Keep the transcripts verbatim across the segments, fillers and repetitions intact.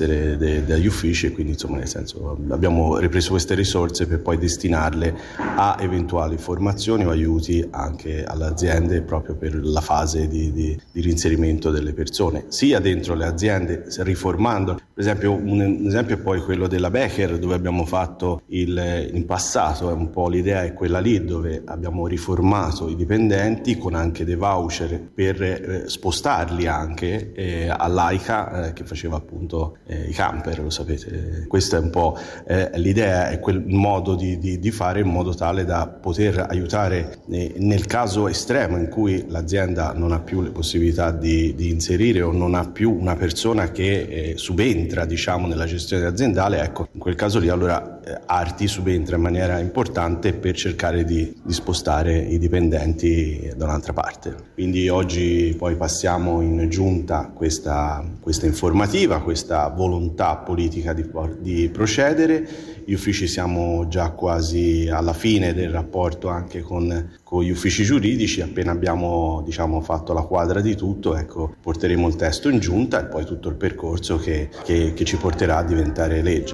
essere de, dagli uffici, e quindi insomma nel senso abbiamo ripreso queste risorse per poi destinarle a eventuali formazioni o aiuti anche alle aziende proprio per la fase di, di, di reinserimento delle persone, sia dentro le aziende riformando. Per esempio un, un esempio è poi quello della Becher, dove abbiamo fatto il, in passato, è un po' l'idea è quella lì, dove abbiamo riformato i dipendenti con anche dei voucher per eh, spostarli anche eh, all'AICA eh, che faceva appunto eh, i camper, lo sapete. Questa è un po' eh, l'idea, è quel modo di, di, di fare in modo tale da poter aiutare eh, nel caso estremo in cui l'azienda non ha più le possibilità di, di inserire o non ha più una persona che eh, subentra diciamo nella gestione aziendale. Ecco, in quel caso lì allora eh, Arti subentra in maniera importante per cercare di, di spostare i dipendenti da un'altra parte. Quindi oggi poi passiamo in giunta questa, questa informativa, questa volontà politica di, di procedere. Gli uffici siamo già quasi alla fine del rapporto anche con, con gli uffici giuridici. Appena abbiamo diciamo fatto la quadra di tutto, ecco, porteremo il testo in giunta e poi tutto il percorso che, che, che ci porterà a diventare legge.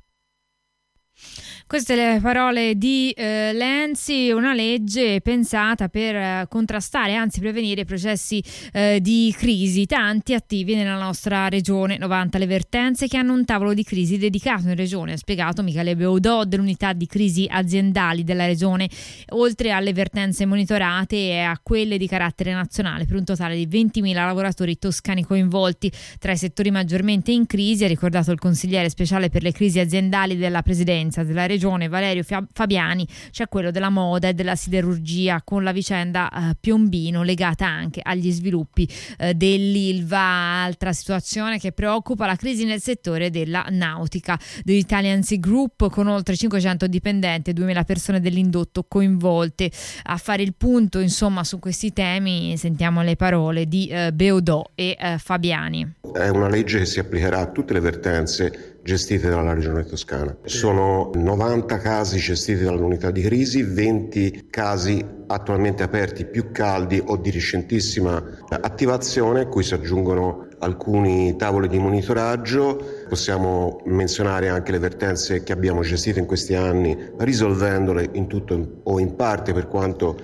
Queste le parole di eh, Lenzi, una legge pensata per eh, contrastare, anzi prevenire processi eh, di crisi, tanti attivi nella nostra regione, novanta le vertenze che hanno un tavolo di crisi dedicato in regione, ha spiegato Michele Beudò dell'unità di crisi aziendali della regione, oltre alle vertenze monitorate e a quelle di carattere nazionale, per un totale di ventimila lavoratori toscani coinvolti. Tra i settori maggiormente in crisi, ha ricordato il consigliere speciale per le crisi aziendali della presidenza della regione Valerio Fabiani, c'è quello della moda e della siderurgia, con la vicenda eh, Piombino legata anche agli sviluppi eh, dell'Ilva. Altra situazione che preoccupa, la crisi nel settore della nautica dell'Italian Sea Group, con oltre cinquecento dipendenti e duemila persone dell'indotto coinvolte. A fare il punto insomma su questi temi sentiamo le parole di eh, Beudò e eh, Fabiani. È una legge che si applicherà a tutte le vertenze gestite dalla Regione Toscana. Sono novanta casi gestiti dall'unità di crisi, venti casi attualmente aperti più caldi o di recentissima attivazione, a cui si aggiungono alcuni tavoli di monitoraggio. Possiamo menzionare anche le vertenze che abbiamo gestito in questi anni, risolvendole in tutto o in parte per quanto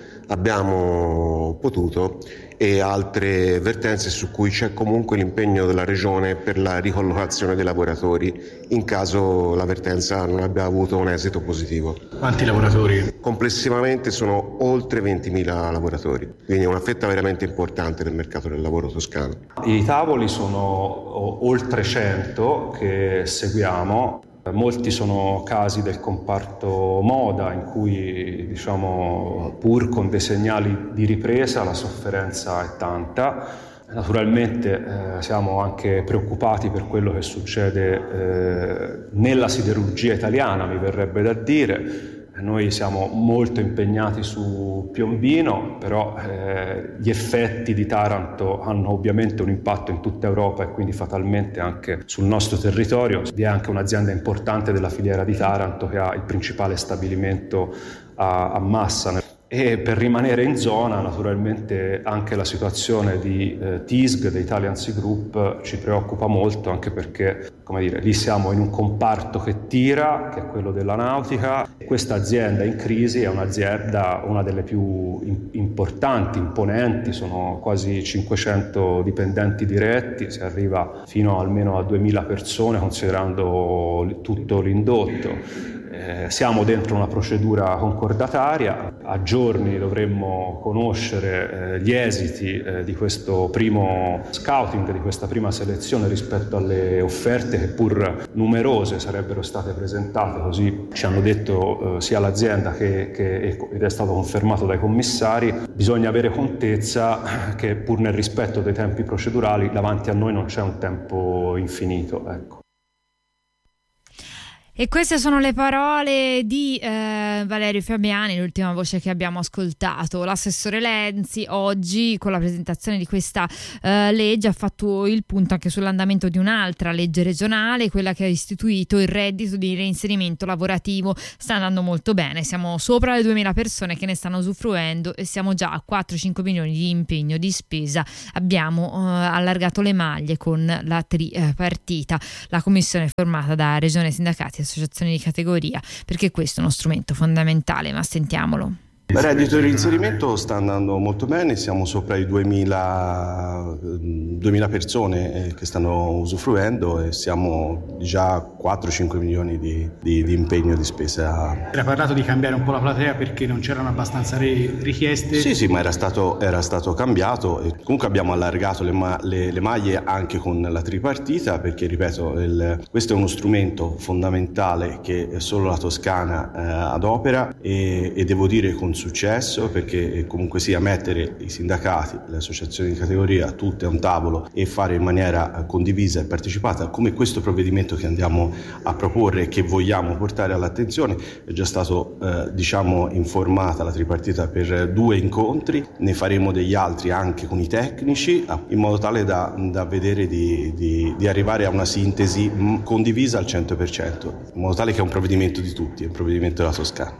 abbiamo potuto, e altre vertenze su cui c'è comunque l'impegno della Regione per la ricollocazione dei lavoratori in caso la vertenza non abbia avuto un esito positivo. Quanti lavoratori? Complessivamente sono oltre ventimila lavoratori, quindi è una fetta veramente importante del mercato del lavoro toscano. I tavoli sono oltre cento che seguiamo. Molti sono casi del comparto moda in cui, diciamo, pur con dei segnali di ripresa, la sofferenza è tanta. Naturalmente eh, siamo anche preoccupati per quello che succede eh, nella siderurgia italiana, mi verrebbe da dire. Noi siamo molto impegnati su Piombino, però eh, gli effetti di Taranto hanno ovviamente un impatto in tutta Europa e quindi fatalmente anche sul nostro territorio. Vi è anche un'azienda importante della filiera di Taranto che ha il principale stabilimento a, a Massa. E per rimanere in zona, naturalmente anche la situazione di eh, T I S G, di Italian Sea Group, ci preoccupa molto, anche perché, come dire, lì siamo in un comparto che tira, che è quello della nautica. Questa azienda in crisi è un'azienda, una delle più in- importanti, imponenti, sono quasi cinquecento dipendenti diretti, si arriva fino almeno a duemila persone considerando tutto l'indotto. Eh, siamo dentro una procedura concordataria, a giorni dovremmo conoscere eh, gli esiti eh, di questo primo scouting, di questa prima selezione rispetto alle offerte che pur numerose sarebbero state presentate, così ci hanno detto eh, sia l'azienda che, che, ed è stato confermato dai commissari. Bisogna avere contezza che pur nel rispetto dei tempi procedurali davanti a noi non c'è un tempo infinito, ecco. E queste sono le parole di eh, Valerio Fabiani, l'ultima voce che abbiamo ascoltato. L'assessore Lenzi oggi, con la presentazione di questa eh, legge, ha fatto il punto anche sull'andamento di un'altra legge regionale, quella che ha istituito il reddito di reinserimento lavorativo. Sta andando molto bene, siamo sopra le duemila persone che ne stanno usufruendo e siamo già a quattro cinque milioni di impegno di spesa. Abbiamo eh, allargato le maglie con la tripartita, la commissione formata da Regione, sindacati, associazioni di categoria, perché questo è uno strumento fondamentale, ma sentiamolo. Il reddito di reinserimento sta andando molto bene, siamo sopra i duemila, duemila persone che stanno usufruendo e siamo già a quattro cinque milioni di, di, di impegno di spesa. Era parlato di cambiare un po' la platea perché non c'erano abbastanza richieste? Sì, sì, ma era stato, era stato cambiato e comunque abbiamo allargato le, ma, le, le maglie anche con la tripartita perché, ripeto, il, questo è uno strumento fondamentale che solo la Toscana eh, adopera e, e devo dire con successo, perché comunque sia mettere i sindacati, le associazioni di categoria tutte a un tavolo e fare in maniera condivisa e partecipata, come questo provvedimento che andiamo a proporre e che vogliamo portare all'attenzione. È già stato eh, diciamo informata la tripartita per due incontri, ne faremo degli altri anche con i tecnici in modo tale da, da vedere di, di, di arrivare a una sintesi condivisa al cento per cento, in modo tale che è un provvedimento di tutti, è un provvedimento della Toscana.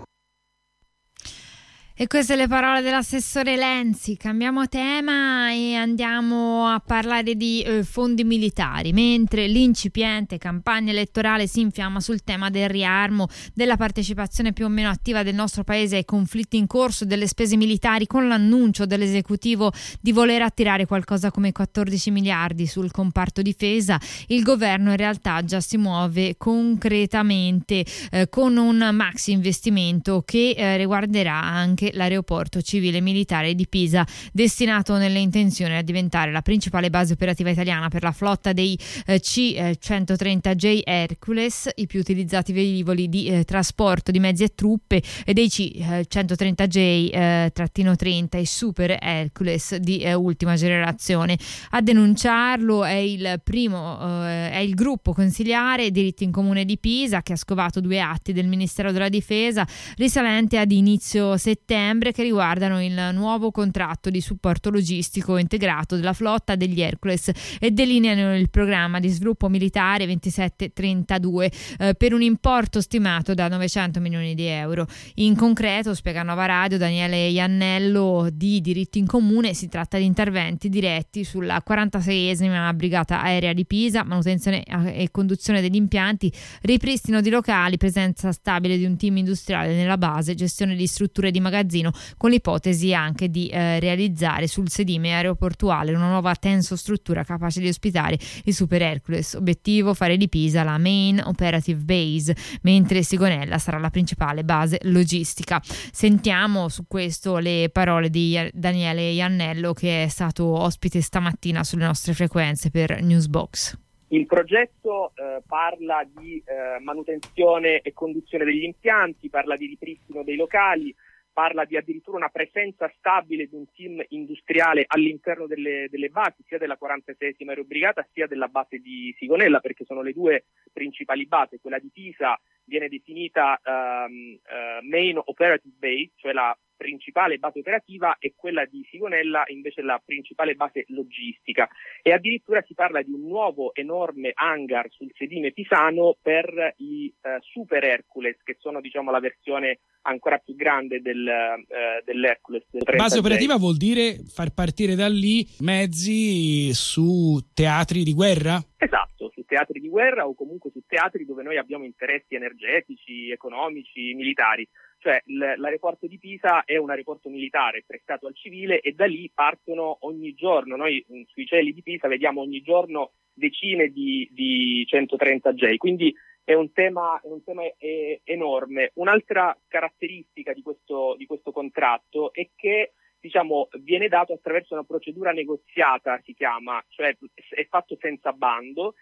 E queste le parole dell'assessore Lenzi. Cambiamo tema e andiamo a parlare di eh, fondi militari, mentre l'incipiente campagna elettorale si infiamma sul tema del riarmo, della partecipazione più o meno attiva del nostro paese ai conflitti in corso, delle spese militari, con l'annuncio dell'esecutivo di voler attirare qualcosa come quattordici miliardi sul comparto difesa. Il governo in realtà già si muove concretamente eh, con un maxi investimento che eh, riguarderà anche l'aeroporto civile militare di Pisa, destinato nelle intenzioni a diventare la principale base operativa italiana per la flotta dei eh, C centotrenta J Hercules, i più utilizzati velivoli di eh, trasporto di mezzi e truppe, e dei C centotrenta J trenta e Super Hercules di eh, ultima generazione. A denunciarlo è il primo eh, è il gruppo consiliare Diritti in Comune di Pisa, che ha scovato due atti del Ministero della Difesa risalenti ad inizio settembre, che riguardano il nuovo contratto di supporto logistico integrato della flotta degli Hercules e delineano il programma di sviluppo militare ventisette trentadue eh, per un importo stimato da novecento milioni di euro. In concreto, spiega Nova Radio Daniele Iannello di Diritti in Comune, si tratta di interventi diretti sulla quarantaseiesima Brigata Aerea di Pisa, manutenzione e conduzione degli impianti, ripristino di locali, presenza stabile di un team industriale nella base, gestione di strutture di magazzino, con l'ipotesi anche di eh, realizzare sul sedime aeroportuale una nuova tensostruttura capace di ospitare il Super Hercules. Obiettivo: fare di Pisa la main operative base, mentre Sigonella sarà la principale base logistica. Sentiamo su questo le parole di Daniele Iannello, che è stato ospite stamattina sulle nostre frequenze per Newsbox. Il progetto eh, parla di eh, manutenzione e conduzione degli impianti, parla di ripristino dei locali, parla di addirittura una presenza stabile di un team industriale all'interno delle, delle basi, sia della quarantaseiesima Aerobrigata sia della base di Sigonella, perché sono le due principali basi. Quella di Pisa viene definita um, uh, Main Operative Base, cioè la principale base operativa, e quella di Sigonella invece la principale base logistica, e addirittura si parla di un nuovo enorme hangar sul sedime pisano per i uh, Super Hercules, che sono diciamo la versione ancora più grande del, uh, dell'Hercules. Del base operativa vuol dire far partire da lì mezzi su teatri di guerra? Esatto, su teatri di guerra o comunque su teatri dove noi abbiamo interessi energetici, economici, militari. Cioè l'aeroporto di Pisa è un aeroporto militare prestato al civile e da lì partono ogni giorno. Noi sui cieli di Pisa vediamo ogni giorno decine di, di centotrenta J, quindi è un tema, è un tema è, enorme. Un'altra caratteristica di questo, di questo contratto è che diciamo viene dato attraverso una procedura negoziata, si chiama, cioè è fatto senza bando,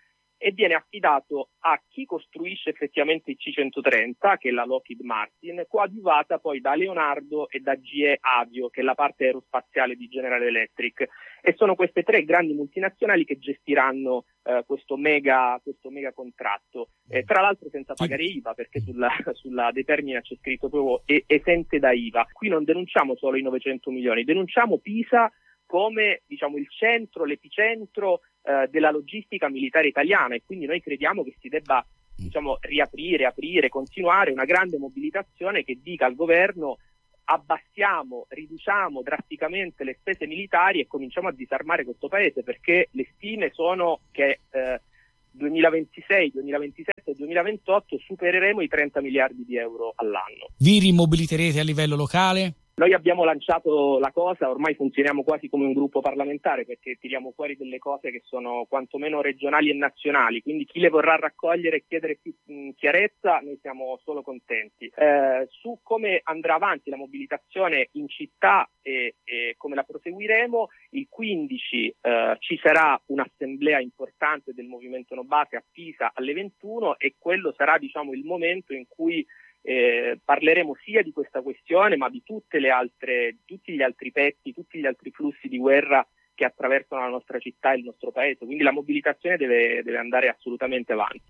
e viene affidato a chi costruisce effettivamente il C centotrenta, che è la Lockheed Martin, coadiuvata poi da Leonardo e da G E Avio, che è la parte aerospaziale di General Electric. E sono queste tre grandi multinazionali che gestiranno eh, questo mega questo mega contratto, eh, tra l'altro senza pagare I V A, perché sulla, sulla determina c'è scritto proprio e, esente da I V A. Qui non denunciamo solo i novecento milioni, denunciamo Pisa come, diciamo, il centro, l'epicentro eh, della logistica militare italiana, e quindi noi crediamo che si debba, diciamo, riaprire, aprire, continuare una grande mobilitazione che dica al governo: abbassiamo, riduciamo drasticamente le spese militari e cominciamo a disarmare questo paese, perché le stime sono che eh, duemilaventisei, duemilaventisette e duemilaventotto supereremo i trenta miliardi di euro all'anno. Vi rimobiliterete a livello locale? Noi abbiamo lanciato la cosa, ormai funzioniamo quasi come un gruppo parlamentare, perché tiriamo fuori delle cose che sono quantomeno regionali e nazionali, quindi chi le vorrà raccogliere e chiedere più chiarezza, noi siamo solo contenti. Eh, su come andrà avanti la mobilitazione in città e, e come la proseguiremo, il quindici eh, ci sarà un'assemblea importante del Movimento No Base a Pisa alle ventuno, e quello sarà, diciamo, il momento in cui Eh, parleremo sia di questa questione, ma di tutte le altre, tutti gli altri pezzi, tutti gli altri flussi di guerra che attraversano la nostra città e il nostro paese. Quindi la mobilitazione deve, deve andare assolutamente avanti.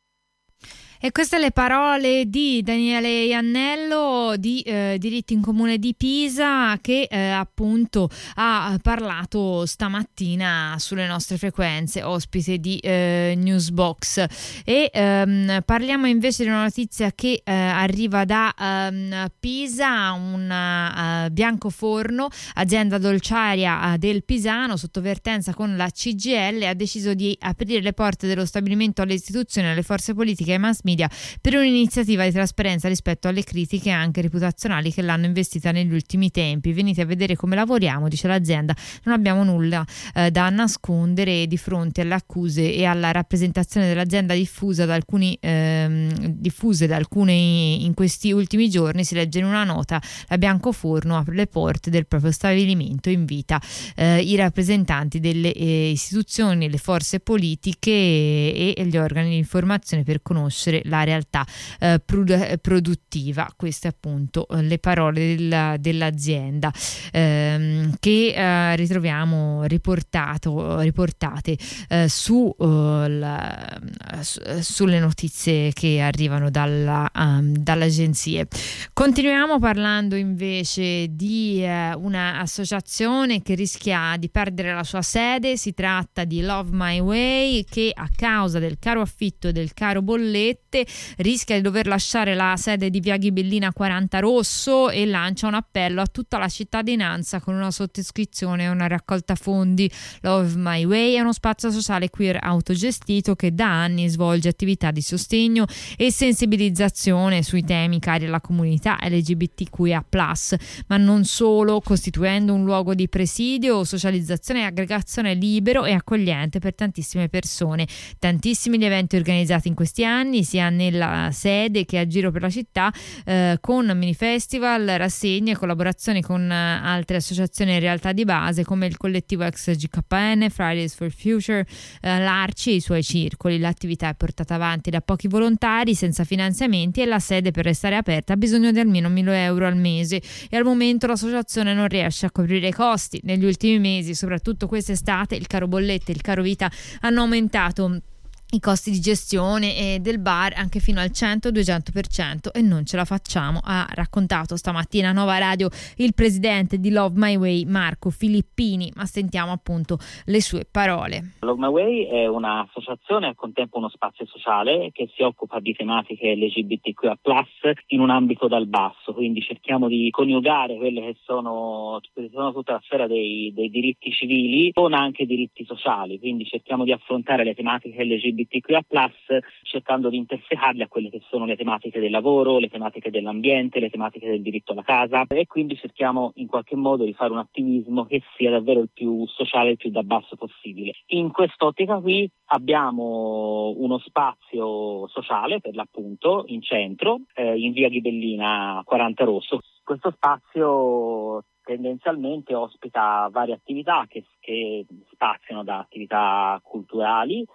E queste le parole di Daniele Iannello di eh, Diritti in Comune di Pisa, che eh, appunto ha parlato stamattina sulle nostre frequenze, ospite di eh, Newsbox. E ehm, parliamo invece di una notizia che eh, arriva da ehm, Pisa. Una uh, Biancoforno, azienda dolciaria uh, del Pisano, sotto vertenza con la C G I L, ha deciso di aprire le porte dello stabilimento alle istituzioni, alle forze politiche e ai mass media per un'iniziativa di trasparenza rispetto alle critiche anche reputazionali che l'hanno investita negli ultimi tempi. Venite a vedere come lavoriamo, dice l'azienda, non abbiamo nulla eh, da nascondere di fronte alle accuse e alla rappresentazione dell'azienda diffusa da alcuni ehm, diffuse da alcuni in questi ultimi giorni. Si legge in una nota: la Biancoforno apre le porte del proprio stabilimento, invita eh, i rappresentanti delle eh, istituzioni, le forze politiche e, e gli organi di informazione per conoscere la realtà eh, produttiva. Queste appunto le parole della, dell'azienda ehm, che eh, ritroviamo riportato, riportate eh, su, uh, la, su, sulle notizie che arrivano dalla, um, dalle agenzie. Continuiamo parlando invece di eh, un'associazione che rischia di perdere la sua sede. Si tratta di Love My Way, che a causa del caro affitto e del caro bollette rischia di dover lasciare la sede di via Ghibellina quaranta Rosso e lancia un appello a tutta la cittadinanza con una sottoscrizione e una raccolta fondi. Love My Way è uno spazio sociale queer autogestito che da anni svolge attività di sostegno e sensibilizzazione sui temi cari alla comunità L G B T Q I A plus, ma non solo, costituendo un luogo di presidio, socializzazione e aggregazione libero e accogliente per tantissime persone. Tantissimi gli eventi organizzati in questi anni, sia nella sede che a giro per la città, eh, con mini festival, rassegne, collaborazioni con eh, altre associazioni e realtà di base come il collettivo ex G K N, Fridays for Future, eh, l'Arci e i suoi circoli. L'attività è portata avanti da pochi volontari, senza finanziamenti, e la sede, per restare aperta, ha bisogno di almeno mille euro al mese, e al momento l'associazione non riesce a coprire i costi. Negli ultimi mesi, soprattutto quest'estate, il caro bollette e il caro vita hanno aumentato i costi di gestione e del bar anche fino al cento duecento per cento, e non ce la facciamo, ha raccontato stamattina a Nova Radio il presidente di Love My Way, Marco Filippini. Ma sentiamo appunto le sue parole. Love My Way è un'associazione, al contempo uno spazio sociale, che si occupa di tematiche L G B T Q I A plus, in un ambito dal basso, quindi cerchiamo di coniugare quelle che sono, che sono tutta la sfera dei, dei diritti civili con anche diritti sociali, quindi cerchiamo di affrontare le tematiche L G B T Q I A plus, cercando di intersecarle a quelle che sono le tematiche del lavoro, le tematiche dell'ambiente, le tematiche del diritto alla casa, e quindi cerchiamo in qualche modo di fare un attivismo che sia davvero il più sociale, il più da basso possibile. In quest'ottica qui abbiamo uno spazio sociale, per l'appunto, in centro, eh, in via Ghibellina quaranta Rosso. Questo spazio tendenzialmente ospita varie attività che, che spaziano da attività culturali,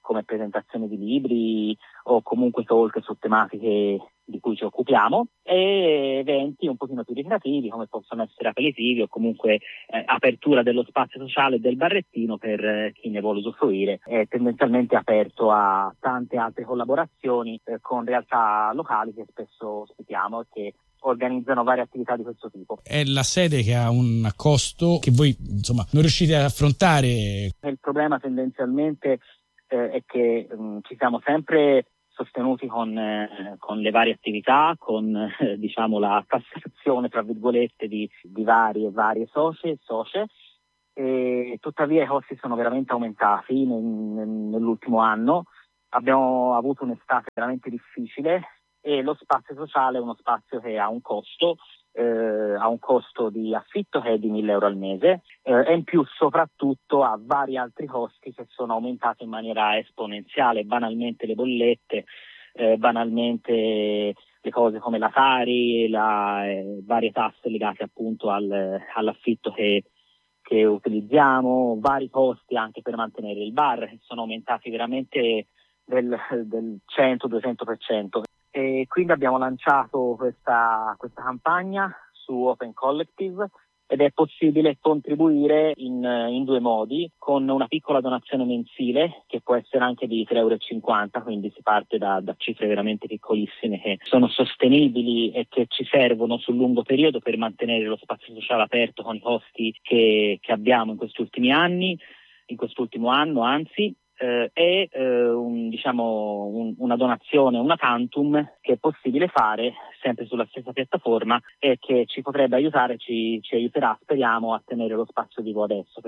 come presentazioni di libri o comunque talk su tematiche di cui ci occupiamo, e eventi un pochino più ricreativi come possono essere aperitivi o comunque eh, apertura dello spazio sociale del barrettino per eh, chi ne vuole usufruire. È tendenzialmente aperto a tante altre collaborazioni eh, con realtà locali che spesso ospitiamo e che organizzano varie attività di questo tipo. È la sede che ha un costo che voi insomma non riuscite ad affrontare. Il problema tendenzialmente eh, è che mh, ci siamo sempre sostenuti con, eh, con le varie attività, con eh, diciamo la tassazione tra virgolette di, di varie varie socie, socie e tuttavia i costi sono veramente aumentati nel, nell'ultimo anno. Abbiamo avuto un'estate veramente difficile e lo spazio sociale è uno spazio che ha un costo, eh, ha un costo di affitto che è di mille euro al mese eh, e in più soprattutto ha vari altri costi che sono aumentati in maniera esponenziale, banalmente le bollette, eh, banalmente le cose come la Tari, la, eh, varie tasse legate appunto al, all'affitto che, che utilizziamo, vari costi anche per mantenere il bar che sono aumentati veramente del, del cento duecento per cento. E quindi abbiamo lanciato questa, questa campagna su Open Collective ed è possibile contribuire in, in due modi, con una piccola donazione mensile che può essere anche di tre euro e cinquanta, quindi si parte da, da cifre veramente piccolissime che sono sostenibili e che ci servono sul lungo periodo per mantenere lo spazio sociale aperto con i costi che, che abbiamo in questi ultimi anni, in quest'ultimo anno anzi. Eh, è eh, un, diciamo un, una donazione, una tantum che è possibile fare sempre sulla stessa piattaforma e che ci potrebbe aiutare, ci, ci aiuterà, speriamo, a tenere lo spazio vivo adesso.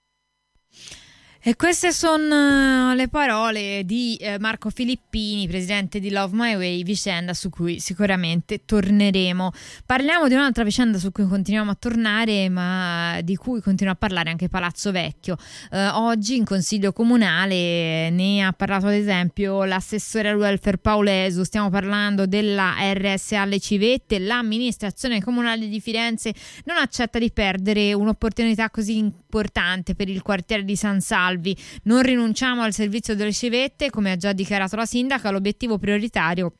E queste sono le parole di eh, Marco Filippini, presidente di Love My Way, vicenda su cui sicuramente torneremo. Parliamo di un'altra vicenda su cui continuiamo a tornare, ma di cui continua a parlare anche Palazzo Vecchio. Eh, oggi in Consiglio Comunale ne ha parlato ad esempio l'assessore al welfare Paulesu. Stiamo parlando della R S A Le Civette. L'amministrazione comunale di Firenze non accetta di perdere un'opportunità così importante per il quartiere di San Salvo. Non rinunciamo al servizio delle civette, come ha già dichiarato la sindaca. L'obiettivo prioritario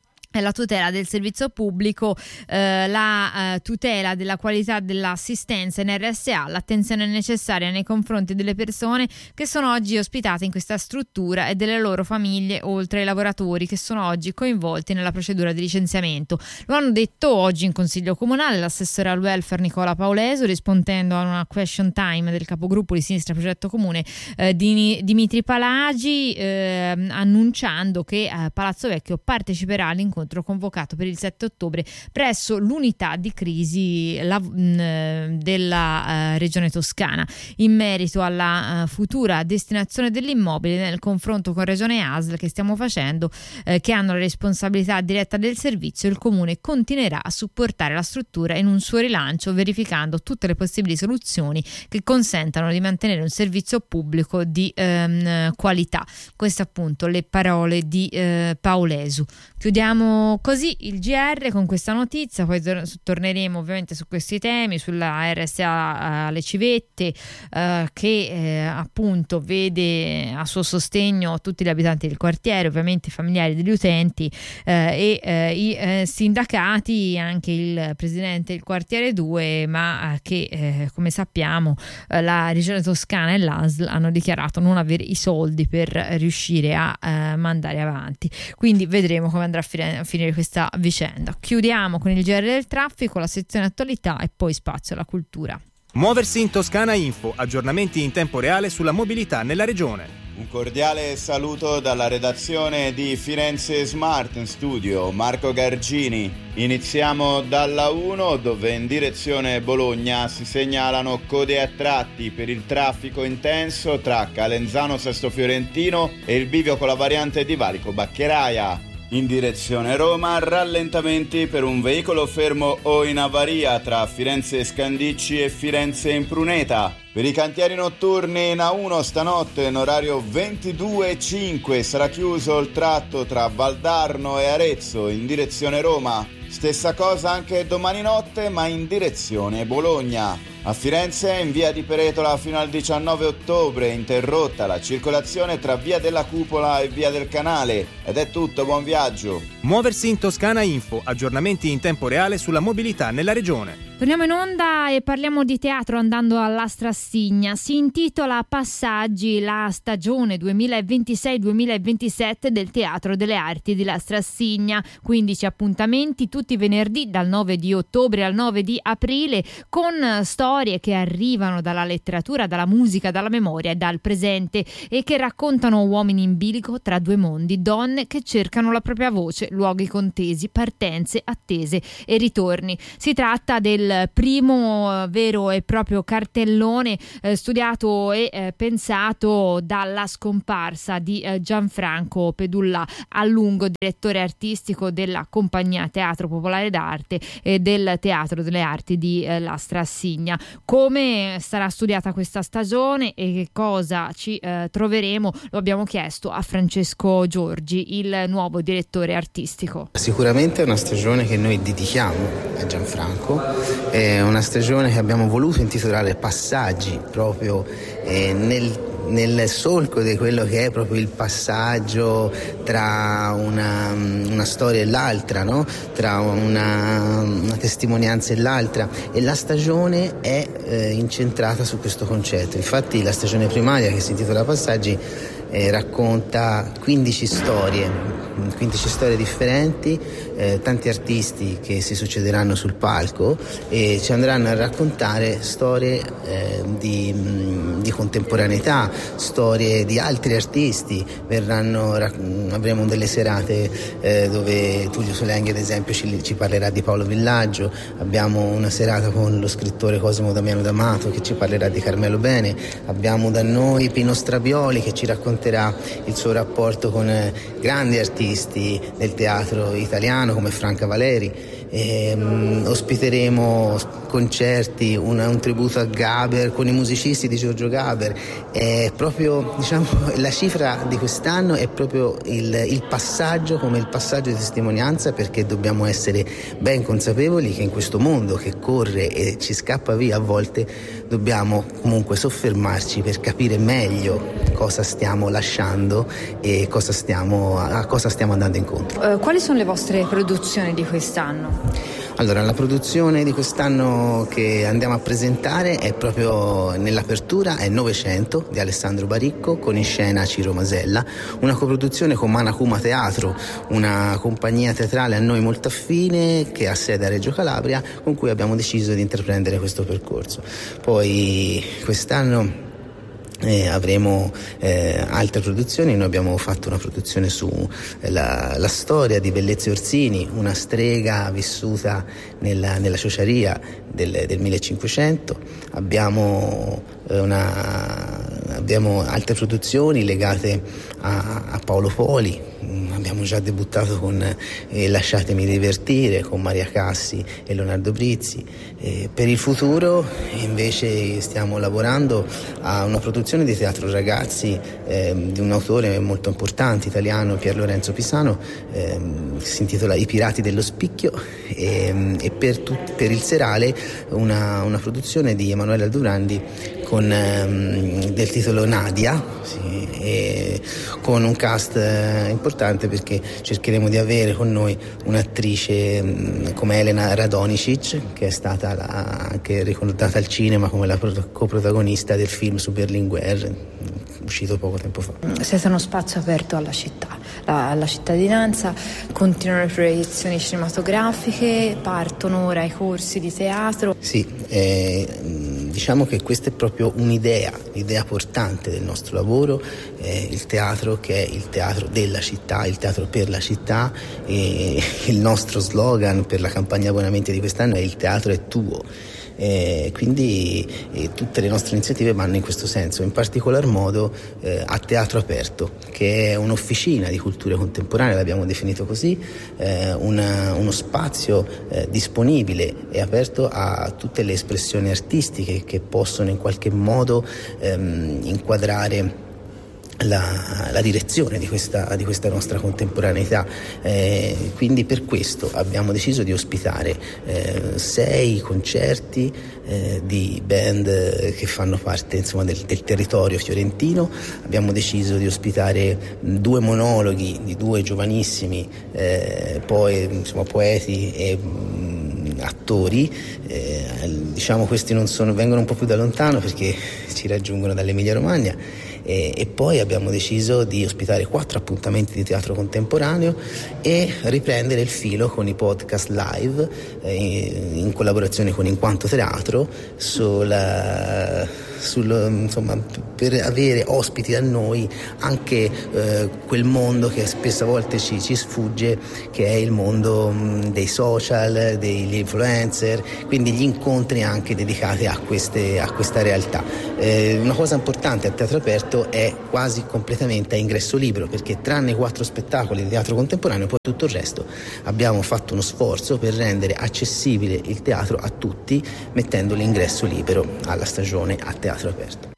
è la tutela del servizio pubblico, eh, la eh, tutela della qualità dell'assistenza in R S A, l'attenzione necessaria nei confronti delle persone che sono oggi ospitate in questa struttura e delle loro famiglie, oltre ai lavoratori che sono oggi coinvolti nella procedura di licenziamento. Lo hanno detto oggi in Consiglio Comunale l'assessore al welfare Nicola Paulesu, rispondendo a una question time del capogruppo di Sinistra Progetto Comune eh, di Dimitri Palagi, eh, annunciando che eh, Palazzo Vecchio parteciperà all'incontro convocato per il sette ottobre presso l'unità di crisi la, mh, della uh, regione toscana. In merito alla uh, futura destinazione dell'immobile, nel confronto con regione A S L che stiamo facendo, eh, che hanno la responsabilità diretta del servizio, il comune continuerà a supportare la struttura in un suo rilancio, verificando tutte le possibili soluzioni che consentano di mantenere un servizio pubblico di ehm, qualità. Queste appunto le parole di eh, Paulesu. Chiudiamo così il G R con questa notizia, poi tor- torneremo ovviamente su questi temi, sulla R S A Le Civette, eh, che eh, appunto vede a suo sostegno tutti gli abitanti del quartiere, ovviamente i familiari degli utenti eh, e eh, i eh, sindacati, anche il presidente del quartiere due, ma eh, che eh, come sappiamo eh, la regione toscana e l'A S L hanno dichiarato non avere i soldi per riuscire a eh, mandare avanti, quindi vedremo come andrà a finire a finire questa vicenda. Chiudiamo con il G R del traffico, la sezione attualità e poi spazio alla cultura. Muoversi in Toscana Info, aggiornamenti in tempo reale sulla mobilità nella regione. Un cordiale saluto dalla redazione di Firenze Smart Studio, Marco Gargini. Iniziamo dalla uno, dove in direzione Bologna si segnalano code a tratti per il traffico intenso tra Calenzano Sesto Fiorentino e il bivio con la variante di Valico Baccheraia. In direzione Roma, rallentamenti per un veicolo fermo o in avaria tra Firenze Scandicci e Firenze Impruneta. Per i cantieri notturni in A uno stanotte in orario ventidue e cinque sarà chiuso il tratto tra Valdarno e Arezzo in direzione Roma. Stessa cosa anche domani notte ma in direzione Bologna. A Firenze, in via di Peretola fino al diciannove ottobre, interrotta la circolazione tra via della Cupola e via del Canale. Ed è tutto, buon viaggio. Muoversi in Toscana Info, aggiornamenti in tempo reale sulla mobilità nella regione. Torniamo in onda e parliamo di teatro andando alla Strassigna. Si intitola Passaggi la stagione duemilaventisei duemilaventisette del Teatro delle Arti di La Strassigna. quindici appuntamenti tutti i venerdì dal nove di ottobre al nove di aprile con storie che arrivano dalla letteratura, dalla musica, dalla memoria e dal presente e che raccontano uomini in bilico tra due mondi, donne che cercano la propria voce, luoghi contesi, partenze, attese e ritorni. Si tratta del il primo eh, vero e proprio cartellone eh, studiato e eh, pensato dalla scomparsa di eh, Gianfranco Pedulla, a lungo direttore artistico della Compagnia Teatro Popolare d'Arte e del Teatro delle Arti di eh, La Strassigna. Come sarà studiata questa stagione e che cosa ci eh, troveremo lo abbiamo chiesto a Francesco Giorgi, il nuovo direttore artistico. Sicuramente è una stagione che noi dedichiamo a Gianfranco. È una stagione che abbiamo voluto intitolare Passaggi, proprio eh, nel, nel solco di quello che è proprio il passaggio tra una, una storia e l'altra, no? Tra una, una testimonianza e l'altra, e la stagione è eh, incentrata su questo concetto. Infatti la stagione primaria, che si intitola Passaggi, eh, racconta quindici storie, quindici storie differenti, eh, tanti artisti che si succederanno sul palco e ci andranno a raccontare storie eh, di, di contemporaneità, storie di altri artisti. Verranno, avremo delle serate eh, dove Tullio Solenghi ad esempio ci, ci parlerà di Paolo Villaggio, abbiamo una serata con lo scrittore Cosimo Damiano D'Amato che ci parlerà di Carmelo Bene, abbiamo da noi Pino Strabioli che ci racconterà il suo rapporto con eh, grandi artisti del teatro italiano come Franca Valeri. E, um, ospiteremo concerti, una, un tributo a Gaber con i musicisti di Giorgio Gaber. È proprio, diciamo, la cifra di quest'anno è proprio il, il passaggio, come il passaggio di testimonianza, perché dobbiamo essere ben consapevoli che in questo mondo che corre e ci scappa via a volte dobbiamo comunque soffermarci per capire meglio cosa stiamo lasciando e cosa stiamo, a cosa stiamo andando incontro. Uh, quali sono le vostre produzioni di quest'anno? Allora, la produzione di quest'anno che andiamo a presentare è proprio nell'apertura, è Novecento di Alessandro Baricco con in scena Ciro Masella, una coproduzione con Manacuma Teatro, una compagnia teatrale a noi molto affine che ha sede a Reggio Calabria, con cui abbiamo deciso di intraprendere questo percorso. Poi quest'anno Eh, avremo eh, altre produzioni. Noi abbiamo fatto una produzione su eh, la, la storia di Bellezze Orsini, una strega vissuta nella, nella ciociaria del, del millecinquecento. Abbiamo, eh, una, abbiamo altre produzioni legate a, a Paolo Poli. Mm, abbiamo già debuttato con eh, Lasciatemi divertire con Maria Cassi e Leonardo Brizzi. Eh, per il futuro invece stiamo lavorando a una produzione di teatro ragazzi eh, di un autore molto importante italiano, Pier Lorenzo Pisano, eh, si intitola I Pirati dello Spicchio, e, e per, tut, per il serale una, una produzione di Emanuele Aldurandi con, ehm, del titolo Nadia, sì, e con un cast eh, importante, perché cercheremo di avere con noi un'attrice mh, come Elena Radonicic, che è stata la, anche ricordata al cinema come la pro- coprotagonista del film su Berlinguer, uscito poco tempo fa. Siete uno spazio aperto alla città, la, alla cittadinanza, continuano le proiezioni cinematografiche, partono ora i corsi di teatro. Sì, eh, diciamo che questa è proprio un'idea, l'idea portante del nostro lavoro, eh, il teatro che è il teatro della città, il teatro per la città, e il nostro slogan per la campagna abbonamenti di quest'anno è il teatro è tuo. Eh, quindi eh, tutte le nostre iniziative vanno in questo senso, in particolar modo eh, a Teatro Aperto, che è un'officina di cultura contemporanea, l'abbiamo definito così, eh, una, uno spazio eh, disponibile e aperto a tutte le espressioni artistiche che possono in qualche modo ehm, inquadrare La, la direzione di questa, di questa nostra contemporaneità, eh, quindi per questo abbiamo deciso di ospitare eh, sei concerti eh, di band che fanno parte, insomma, del, del territorio fiorentino. Abbiamo deciso di ospitare due monologhi di due giovanissimi eh, poi, insomma, poeti e mh, attori. Eh, diciamo questi non sono, vengono un po' più da lontano perché ci raggiungono dall'Emilia Romagna. E, e poi abbiamo deciso di ospitare quattro appuntamenti di teatro contemporaneo e riprendere il filo con i podcast live eh, in collaborazione con In Quanto Teatro sulla, sul, insomma, per avere ospiti da noi anche eh, quel mondo che spesso a volte ci, ci sfugge, che è il mondo mh, dei social, degli influencer, quindi gli incontri anche dedicati a, queste, a questa realtà. Eh, una cosa importante al Teatro Aperto è quasi completamente a ingresso libero, perché tranne i quattro spettacoli di teatro contemporaneo, poi tutto il resto abbiamo fatto uno sforzo per rendere accessibile il teatro a tutti, mettendo l'ingresso libero alla stagione a Teatro Aperto.